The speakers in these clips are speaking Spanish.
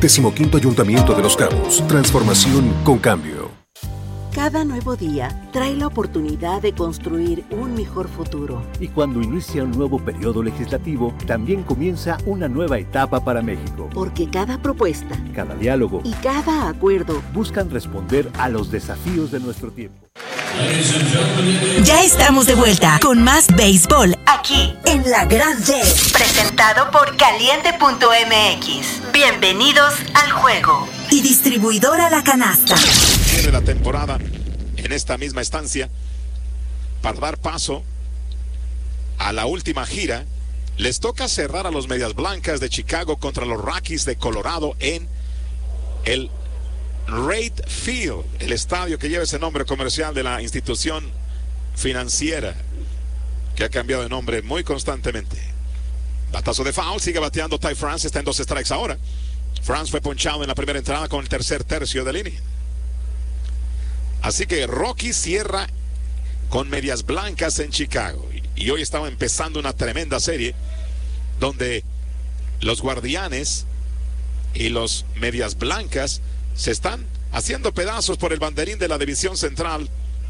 15º Ayuntamiento de Los Cabos. Transformación con cambio. Cada nuevo día trae la oportunidad de construir un mejor futuro. Y cuando inicia un nuevo periodo legislativo, también comienza una nueva etapa para México. Porque cada propuesta, cada diálogo y cada acuerdo buscan responder a los desafíos de nuestro tiempo. Ya estamos de vuelta con más béisbol aquí en La Gran Y, presentado por Caliente.mx. Bienvenidos al juego. Y distribuidora La Canasta. Cierre la temporada en esta misma estancia para dar paso a la última gira. Les toca cerrar a los Medias Blancas de Chicago contra los Rockies de Colorado en el Wright Field, el estadio que lleva ese nombre comercial de la institución financiera que ha cambiado de nombre muy constantemente. Batazo de foul, sigue bateando Ty France, está en 2 strikes ahora. France fue ponchado en la primera entrada con el tercer tercio de línea. Así que Rocky cierra con Medias Blancas en Chicago. Y hoy estaba empezando una tremenda serie donde los Guardianes y los Medias Blancas se están haciendo pedazos por el banderín de la división central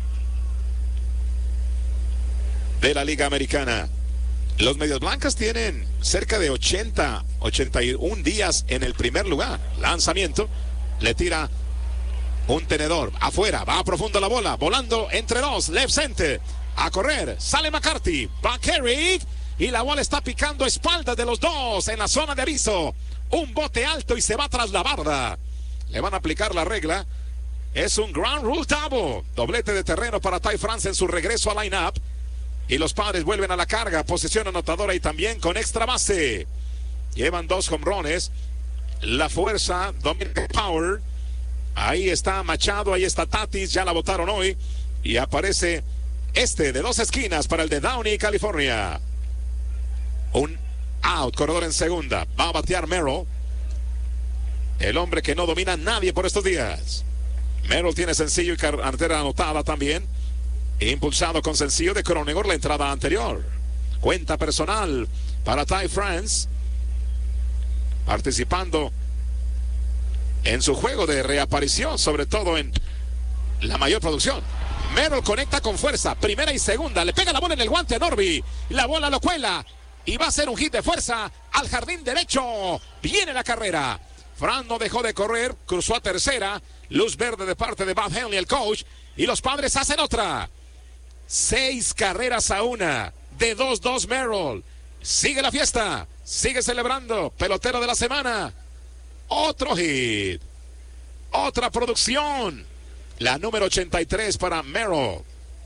de la Liga Americana. Los Medias Blancas tienen cerca de 81 días en el primer lugar. Lanzamiento, le tira un tenedor, afuera, va a profundo la bola, volando entre dos, left center, a correr, sale McCarthy, va Kerry, y la bola está picando espaldas de los dos en la zona de aviso. Un bote alto y se va tras la barda. Le van a aplicar la regla. Es un ground rule double. Doblete de terreno para Ty France en su regreso al line-up. Y los Padres vuelven a la carga. Posición anotadora y también con extra base. Llevan 2 jonrones. La fuerza, Dominic Power. Ahí está Machado, ahí está Tatis. Ya la votaron hoy. Y aparece de 2 esquinas para el de Downey, California. Un out, corredor en segunda. Va a batear Merrill. El hombre que no domina a nadie por estos días. Merrill tiene sencillo y cartera anotada también. Impulsado con sencillo de Cronenworth la entrada anterior. Cuenta personal para Ty France. Participando en su juego de reaparición, sobre todo en la mayor producción. Merrill conecta con fuerza. Primera y segunda. Le pega la bola en el guante a Norby. La bola lo cuela. Y va a ser un hit de fuerza al jardín derecho. Viene la carrera. Fran no dejó de correr, cruzó a tercera, luz verde de parte de Bob Henley, el coach, y los Padres hacen otra. 6 carreras a 1, de 2-2 Merrill. Sigue la fiesta, sigue celebrando, pelotero de la semana. Otro hit, otra producción, la número 83 para Merrill.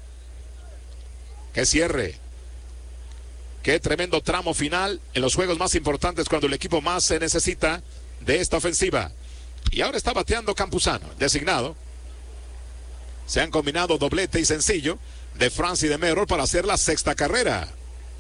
¡Qué cierre! ¡Qué tremendo tramo final en los juegos más importantes cuando el equipo más se necesita de esta ofensiva! Y ahora está bateando Campuzano, designado. Se han combinado doblete y sencillo de France y de Merrill para hacer la 6ª carrera.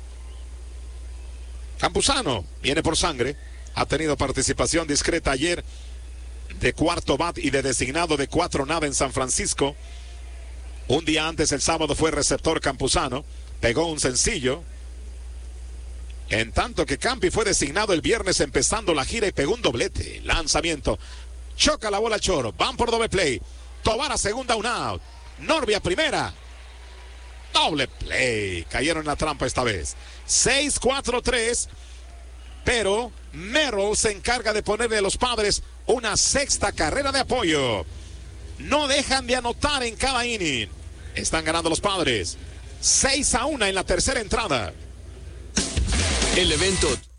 Campuzano viene por sangre. Ha tenido participación discreta ayer de cuarto bat y de designado de 4-0 en San Francisco. Un día antes, el sábado, fue receptor Campuzano. Pegó un sencillo. En tanto que Campi fue designado el viernes empezando la gira y pegó un doblete. Lanzamiento. Choca la bola al Choro. Van por doble play. Tobar a segunda, un out. Norby a primera. Doble play. Cayeron en la trampa esta vez. 6-4-3. Pero Merrill se encarga de ponerle a los Padres una 6ª carrera de apoyo. No dejan de anotar en cada inning. Están ganando los Padres 6-1 en la tercera entrada. El evento